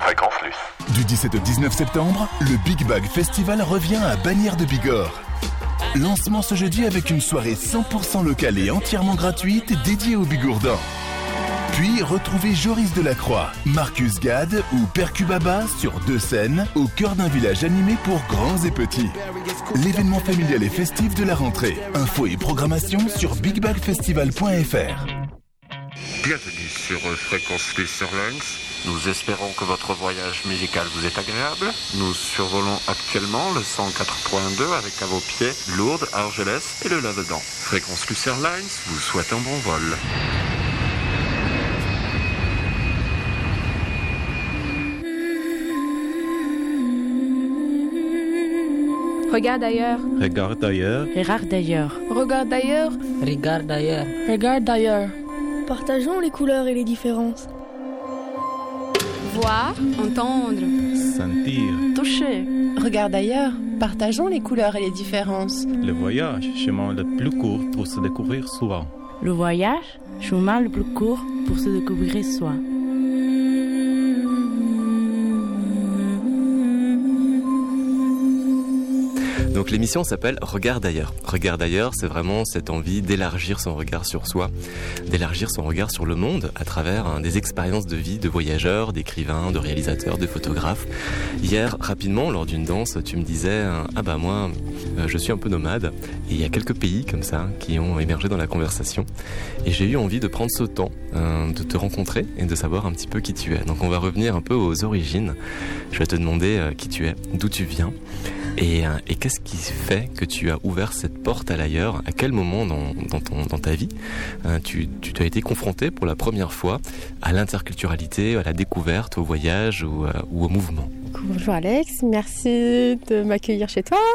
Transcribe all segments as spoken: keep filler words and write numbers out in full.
Fréquence Luce. Du dix-sept au dix-neuf septembre, le Big Bag Festival revient à Bagnères de Bigorre. Lancement ce jeudi avec une soirée cent pour cent locale et entièrement gratuite dédiée aux Bigourdans. Puis retrouvez Joris Delacroix, Marcus Gad ou Percubaba sur deux scènes au cœur d'un village animé pour grands et petits. L'événement familial et festif de la rentrée. Infos et programmation sur big bag festival point f r. Bienvenue sur Fréquence Luce Airlines. Nous espérons que votre voyage musical vous est agréable. Nous survolons actuellement le cent quatre point deux avec à vos pieds Lourdes, Argelès et le là-dedans. Fréquence Luce Airlines vous souhaite un bon vol. Regarde ailleurs. Regarde ailleurs. Regarde ailleurs. Regarde ailleurs. Regarde ailleurs. Regarde ailleurs. Partageons les couleurs et les différences. Voir, entendre, sentir, toucher. Regarde ailleurs. Partageons les couleurs et les différences. Le voyage, chemin le plus court pour se découvrir soi. Le voyage, chemin le plus court pour se découvrir soi. Donc l'émission s'appelle Regarde ailleurs. Regarde ailleurs, c'est vraiment cette envie d'élargir son regard sur soi, d'élargir son regard sur le monde à travers hein, des expériences de vie de voyageurs, d'écrivains, de réalisateurs, de photographes. Hier, rapidement, lors d'une danse, tu me disais « Ah bah moi, euh, je suis un peu nomade » et il y a quelques pays comme ça qui ont émergé dans la conversation et j'ai eu envie de prendre ce temps euh, de te rencontrer et de savoir un petit peu qui tu es. Donc on va revenir un peu aux origines. Je vais te demander euh, qui tu es, d'où tu viens. Et, et qu'est-ce qui fait que tu as ouvert cette porte à l'ailleurs? À quel moment dans, dans, ton, dans ta vie euh, tu, tu as été confronté pour la première fois à l'interculturalité, à la découverte, au voyage ou, euh, ou au mouvement? Bonjour Alex, merci de m'accueillir chez toi.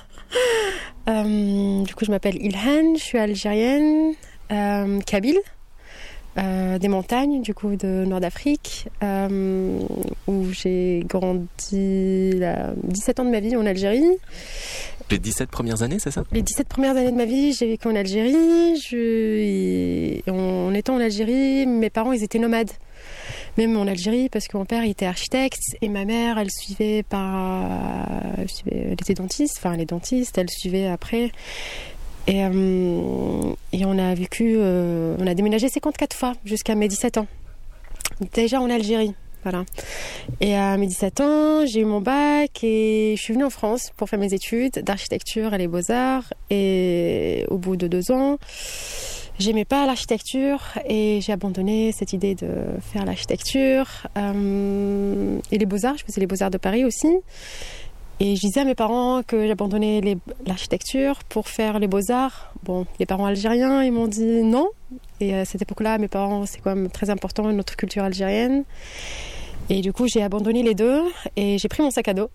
euh, du coup, je m'appelle Ilhan, je suis algérienne, euh, kabyle. Euh, des montagnes du coup de Nord d'Afrique euh, où j'ai grandi la, dix-sept ans de ma vie en Algérie. Les dix-sept premières années, c'est ça? Les dix-sept premières années de ma vie, j'ai vécu en Algérie. Je, en étant en Algérie, mes parents ils étaient nomades. Même en Algérie, parce que mon père il était architecte et ma mère elle suivait par, elle, suivait, elle était dentiste, enfin elle est dentiste, elle suivait après. Et, euh, et on a vécu, euh, on a déménagé cinquante-quatre fois jusqu'à mes dix-sept ans. Déjà en Algérie, voilà. Et à mes dix-sept ans, j'ai eu mon bac et je suis venue en France pour faire mes études d'architecture et les beaux-arts. Et au bout de deux ans, j'aimais pas l'architecture et j'ai abandonné cette idée de faire l'architecture. Euh, et les beaux-arts, je faisais les beaux-arts de Paris aussi. Et je disais à mes parents que j'abandonnais les, l'architecture pour faire les beaux-arts. Bon, les parents algériens, ils m'ont dit non. Et à cette époque-là, mes parents, c'est quand même très important, notre culture algérienne. Et du coup, j'ai abandonné les deux et j'ai pris mon sac à dos.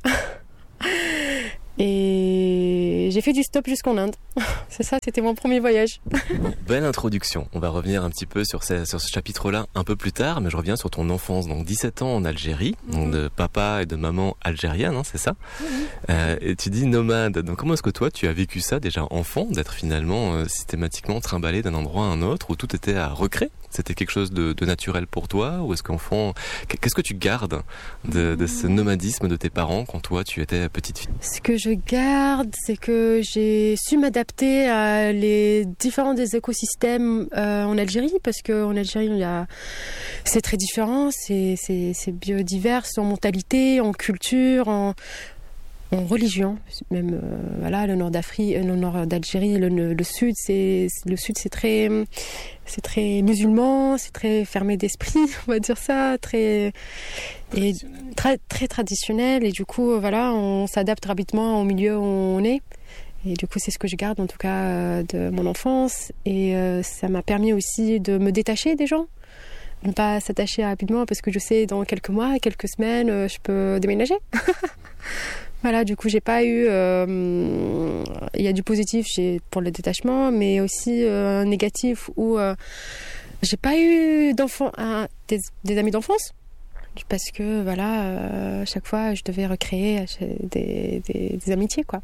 Et j'ai fait du stop jusqu'en Inde. C'est ça, c'était mon premier voyage. Belle introduction. On va revenir un petit peu sur ce, sur ce chapitre-là un peu plus tard, mais je reviens sur ton enfance. Donc dix-sept ans en Algérie, mmh. donc de papa et de maman algérienne, hein, c'est ça mmh. euh, Et tu dis nomade. Donc comment est-ce que toi, tu as vécu ça déjà enfant, d'être finalement euh, systématiquement trimballé d'un endroit à un autre, où tout était à recréer? C'était quelque chose de, de naturel pour toi? Ou est-ce qu'enfant, qu'est-ce que tu gardes de, de ce nomadisme de tes parents quand toi, tu étais petite fille? Ce que je garde, c'est que j'ai su m'adapter à les différents des écosystèmes euh, en Algérie, parce qu'en Algérie, il y a, c'est très différent, c'est, c'est, c'est biodivers en mentalité, en culture, en, en religion. Même euh, voilà, le nord d'Afrique, le nord d'Algérie, le, le sud, c'est le sud, c'est très, c'est très musulman, c'est très fermé d'esprit, on va dire ça, très et très très traditionnel. Et du coup, voilà, on s'adapte rapidement au milieu où on est. Et du coup, c'est ce que je garde en tout cas euh, de mon enfance. Et euh, ça m'a permis aussi de me détacher des gens, de ne pas s'attacher rapidement, parce que je sais dans quelques mois, quelques semaines, euh, je peux déménager. Voilà, du coup, j'ai pas eu. Euh, il y a du positif j'ai, pour le détachement, mais aussi euh, un négatif où euh, j'ai pas eu d'enfants, hein, des, des amis d'enfance. Parce que voilà, euh, à chaque fois, je devais recréer des, des, des amitiés, quoi.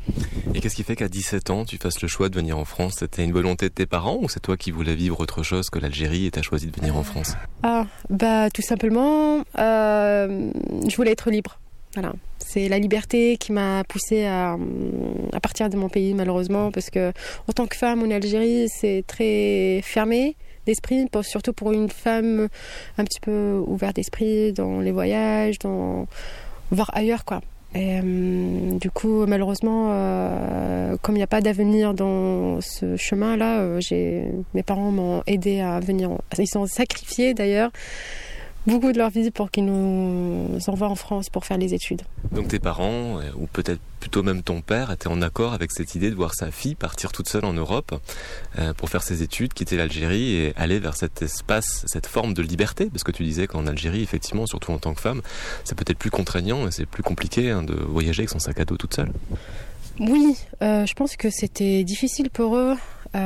Et qu'est-ce qui fait qu'à dix-sept ans, tu fasses le choix de venir en France? C'était une volonté de tes parents ou c'est toi qui voulais vivre autre chose que l'Algérie et t'as choisi de venir en France? Ah, bah tout simplement, euh, je voulais être libre. Voilà. C'est la liberté qui m'a poussée à, à partir de mon pays, malheureusement, parce que en tant que femme en Algérie, c'est très fermé d'esprit, surtout pour une femme un petit peu ouverte d'esprit dans les voyages, dans voir ailleurs, quoi. Et, euh, du coup, malheureusement, euh, comme il n'y a pas d'avenir dans ce chemin-là, euh, j'ai, mes parents m'ont aidé à venir. Ils sont sacrifiés d'ailleurs beaucoup de leur vie pour qu'ils nous envoient en France pour faire les études. Donc tes parents, ou peut-être plutôt même ton père, étaient en accord avec cette idée de voir sa fille partir toute seule en Europe euh, pour faire ses études, quitter l'Algérie et aller vers cet espace, cette forme de liberté? Parce que tu disais qu'en Algérie, effectivement, surtout en tant que femme, c'est peut-être plus contraignant et c'est plus compliqué hein, de voyager avec son sac à dos toute seule. Oui, euh, je pense que c'était difficile pour eux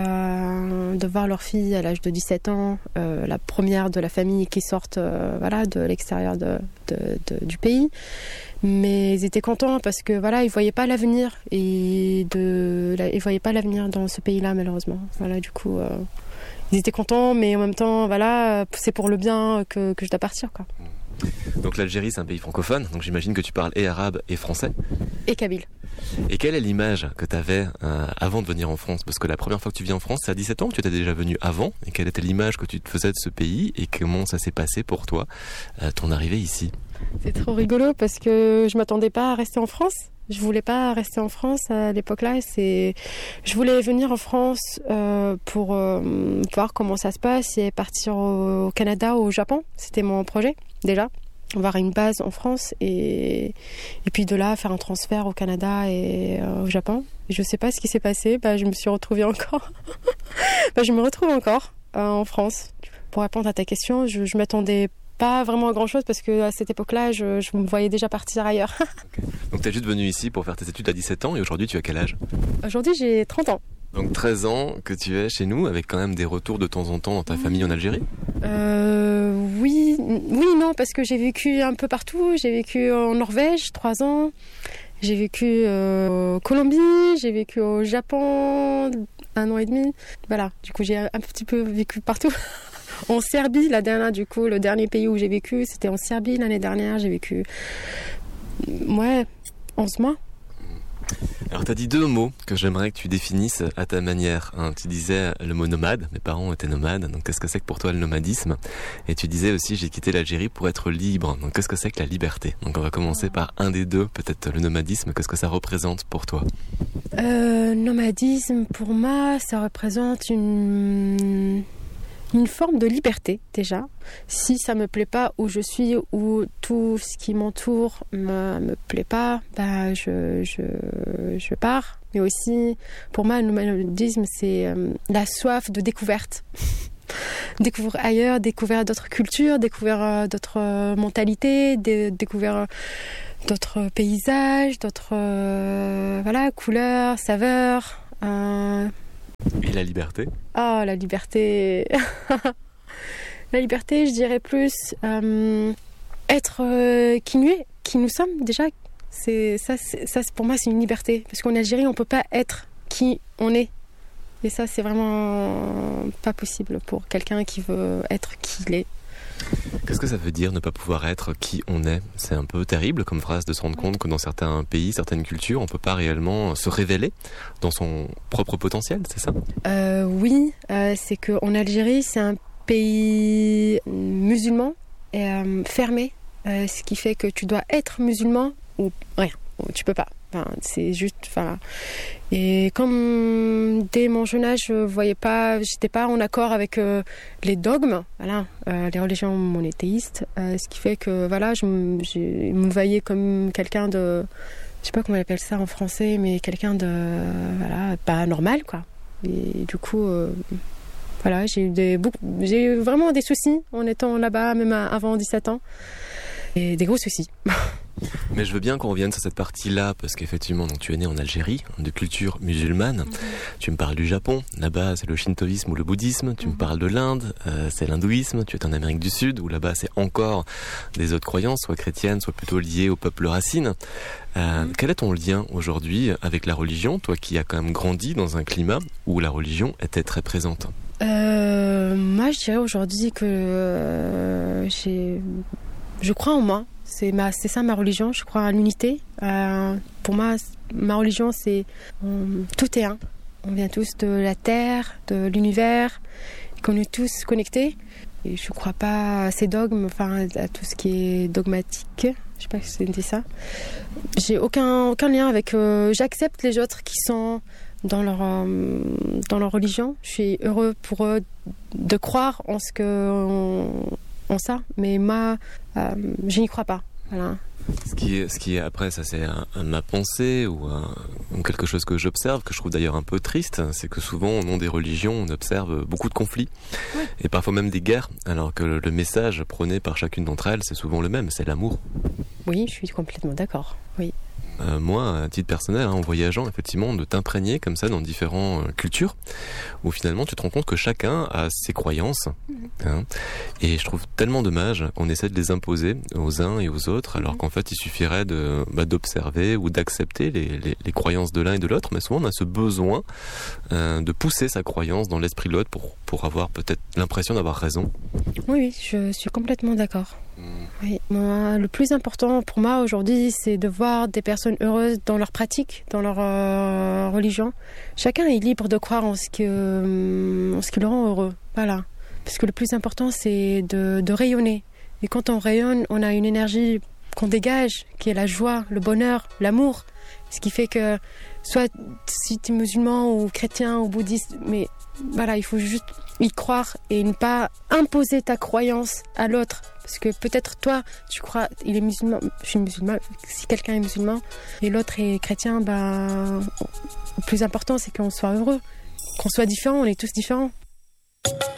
euh, de voir leur fille à l'âge de dix-sept ans, euh, la première de la famille qui sortent euh, voilà, de l'extérieur de, de, de, du pays. Mais ils étaient contents parce que voilà, ils voyaient pas l'avenir et de, la, ils voyaient pas l'avenir dans ce pays-là malheureusement. Voilà, du coup, euh, ils étaient contents, mais en même temps, voilà, c'est pour le bien que, que je dois partir, quoi. Donc l'Algérie, c'est un pays francophone, donc j'imagine que tu parles et arabe et français. Et kabyle. Et quelle est l'image que tu avais euh, avant de venir en France? Parce que la première fois que tu viens en France, c'est à dix-sept ans, que tu étais déjà venu avant. Et quelle était l'image que tu te faisais de ce pays et comment ça s'est passé pour toi, euh, ton arrivée ici? C'est trop rigolo parce que je m'attendais pas à rester en France. Je voulais pas rester en France à l'époque-là. C'est, je voulais venir en France euh, pour euh, voir comment ça se passe et partir au, au Canada ou au Japon. C'était mon projet déjà. Avoir une base en France et, et puis de là faire un transfert au Canada et euh, au Japon. Et je sais pas ce qui s'est passé. Bah, je me suis retrouvée encore. bah, je me retrouve encore euh, en France. Pour répondre à ta question, je, je m'attendais pas vraiment à grand chose parce que à cette époque-là, je, je me voyais déjà partir ailleurs. Okay. Donc tu es juste venu ici pour faire tes études à dix-sept ans et aujourd'hui tu as quel âge? Aujourd'hui j'ai trente ans. Donc treize ans que tu es chez nous avec quand même des retours de temps en temps dans ta famille en Algérie? euh, Oui, oui, non, parce que j'ai vécu un peu partout. J'ai vécu en Norvège trois ans. J'ai vécu euh, en Colombie, j'ai vécu au Japon un an et demi. Voilà, du coup j'ai un petit peu vécu partout. En Serbie, la dernière, du coup, le dernier pays où j'ai vécu, c'était en Serbie l'année dernière. J'ai vécu, ouais, onze mois. Alors tu as dit deux mots que j'aimerais que tu définisses à ta manière. Hein, tu disais le mot nomade, mes parents étaient nomades, donc qu'est-ce que c'est que pour toi le nomadisme? Et tu disais aussi j'ai quitté l'Algérie pour être libre, donc qu'est-ce que c'est que la liberté? Donc on va commencer par un des deux, peut-être le nomadisme, qu'est-ce que ça représente pour toi? euh, Nomadisme, pour moi, ça représente une... une forme de liberté déjà. Si ça me plaît pas où je suis, ou tout ce qui m'entoure me, me plaît pas, bah je, je, je pars. Mais aussi, pour moi, le nomadisme, c'est euh, la soif de découverte. Découvrir ailleurs, découvrir d'autres cultures, découvrir euh, d'autres euh, mentalités, dé- découvrir euh, d'autres paysages, d'autres euh, voilà, couleurs, saveurs. Euh, Et la liberté? Ah, la liberté. La liberté, je dirais plus euh, être euh, qui nous est, qui nous sommes déjà. C'est ça, c'est, ça c'est, pour moi, c'est une liberté. Parce qu'en Algérie, on peut pas être qui on est. Et ça, c'est vraiment pas possible pour quelqu'un qui veut être qui il est. Qu'est-ce que ça veut dire ne pas pouvoir être qui on est? C'est un peu terrible comme phrase de se rendre compte que dans certains pays, certaines cultures, on ne peut pas réellement se révéler dans son propre potentiel, c'est ça? euh, Oui, euh, c'est qu'en Algérie, c'est un pays musulman et euh, fermé, euh, ce qui fait que tu dois être musulman ou rien, tu peux pas. Enfin, c'est juste, voilà. Et comme dès mon jeune âge, je voyais pas, j'étais pas en accord avec euh, les dogmes, voilà, euh, les religions monothéistes, euh, ce qui fait que voilà, je, me, je me voyais comme quelqu'un de, je sais pas comment on appelle ça en français, mais quelqu'un de, voilà, pas normal, quoi. Et du coup, euh, voilà, j'ai eu des, beaucoup, j'ai eu vraiment des soucis en étant là-bas, même avant dix-sept ans. et des gros soucis. Mais je veux bien qu'on revienne sur cette partie-là, parce qu'effectivement, donc, tu es né en Algérie, de culture musulmane. Mmh. Tu me parles du Japon, là-bas c'est le shintoïsme ou le bouddhisme. Tu mmh. me parles de l'Inde, euh, c'est l'hindouisme. Tu es en Amérique du Sud, où là-bas c'est encore des autres croyances, soit chrétiennes, soit plutôt liées au peuple racine. Euh, mmh. Quel est ton lien aujourd'hui avec la religion, toi qui as quand même grandi dans un climat où la religion était très présente? euh, Moi je dirais aujourd'hui que euh, j'ai... je crois en moi. C'est, ma, c'est ça ma religion, je crois à l'unité. Euh, pour moi, ma religion, c'est on, tout est un. On vient tous de la terre, de l'univers, qu'on est tous connectés. Et je ne crois pas à ces dogmes, enfin à tout ce qui est dogmatique. Je ne sais pas si c'est ça. J'ai aucun, aucun lien avec... Euh, j'accepte les autres qui sont dans leur, euh, dans leur religion. Je suis heureux pour eux de croire en ce que... On, en ça, mais moi, euh, je n'y crois pas. Voilà. Ce qui est, ce qui est après, ça c'est un, un, ma pensée ou, un, ou quelque chose que j'observe, que je trouve d'ailleurs un peu triste, c'est que souvent au nom des religions, on observe beaucoup de conflits oui. et parfois même des guerres, alors que le, le message prôné par chacune d'entre elles, c'est souvent le même, c'est l'amour. Oui, je suis complètement d'accord. Oui. Euh, moi, à titre personnel, hein, en voyageant, effectivement, de t'imprégner comme ça dans différentes euh, cultures, où finalement tu te rends compte que chacun a ses croyances, mmh. hein, et je trouve tellement dommage qu'on essaie de les imposer aux uns et aux autres, alors mmh. qu'en fait il suffirait de, bah, d'observer ou d'accepter les, les, les croyances de l'un et de l'autre, mais souvent on a ce besoin euh, de pousser sa croyance dans l'esprit de l'autre pour, pour avoir peut-être l'impression d'avoir raison. Oui, oui, je suis complètement d'accord. Oui, moi, le plus important pour moi aujourd'hui, c'est de voir des personnes heureuses dans leur pratique, dans leur euh, religion. Chacun est libre de croire en ce, que, en ce qui le rend heureux. Voilà. Parce que le plus important, c'est de, de rayonner. Et quand on rayonne, on a une énergie qu'on dégage, qui est la joie, le bonheur, l'amour. Ce qui fait que, soit si tu es musulman ou chrétien ou bouddhiste, mais voilà, il faut juste y croire et ne pas imposer ta croyance à l'autre. Parce que peut-être toi, tu crois, il est musulman, je suis musulman, si quelqu'un est musulman et l'autre est chrétien, ben, le plus important c'est qu'on soit heureux. Qu'on soit différent, on est tous différents.